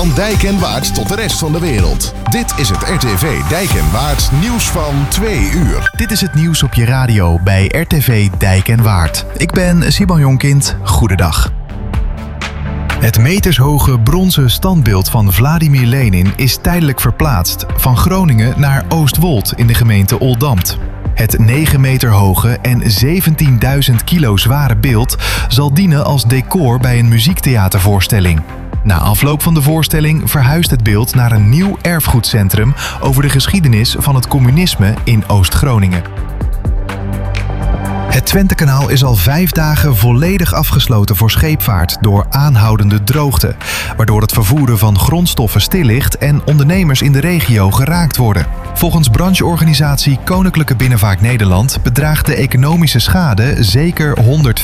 Van Dijk en Waard tot de rest van de wereld. Dit is het RTV Dijk en Waard nieuws van 2 uur. Dit is het nieuws op je radio bij RTV Dijk en Waard. Ik ben Simon Jonkind. Goedendag. Het metershoge bronzen standbeeld van Vladimir Lenin is tijdelijk verplaatst van Groningen naar Oostwold in de gemeente Oldambt. Het 9 meter hoge en 17.000 kilo zware beeld zal dienen als decor bij een muziektheatervoorstelling. Na afloop van de voorstelling verhuist het beeld naar een nieuw erfgoedcentrum over de geschiedenis van het communisme in Oost-Groningen. Het Twentekanaal is al 5 dagen volledig afgesloten voor scheepvaart door aanhoudende droogte, waardoor het vervoeren van grondstoffen stil ligt en ondernemers in de regio geraakt worden. Volgens brancheorganisatie Koninklijke Binnenvaart Nederland bedraagt de economische schade zeker